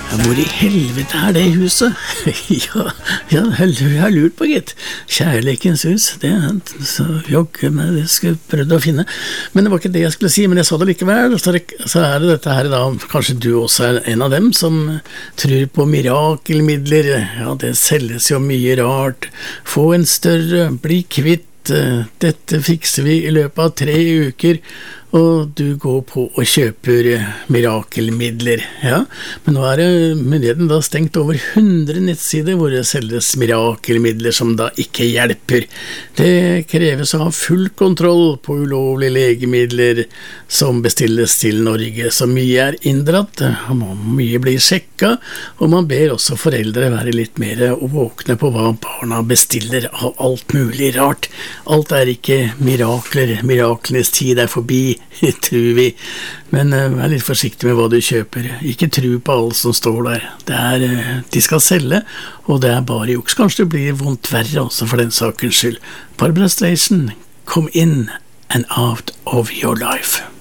Ja, hvor i helvete det huset? ja, jeg har lurt på, gitt. Kjærlighetens hus, det så jogge med det skulle jeg prøvd å finne. Men det var ikke det jeg skulle si, men jeg sa det likevel. Så det dette her da, kanskje du også en av dem som tror på mirakelmidler. Ja, det selges jo mye rart. Få en større, bli kvitt. Dette fikser vi i løpet av 3 uker, og du går på og kjøper mirakelmidler. Ja, men nå myndigheten da stengt over 100 nettsider hvor det selges mirakelmidler som da ikke hjelper. Det kreves å ha full kontroll på ulovlige legemidler som bestilles til Norge, så mye inndratt, mye blir sjekket, og man ber også foreldre være litt mer våkne på hva barna bestiller av alt mulig rart. Alt ikke mirakler, miraklenes tid forbi, tror vi, men vær litt forsiktig med hva du kjøper. Ikke tro på alt som står der. De skal selge, og det bare juks. Kanskje det blir vondt verre også for den sakens skyld. Barbra Streisand, come in and out of your life.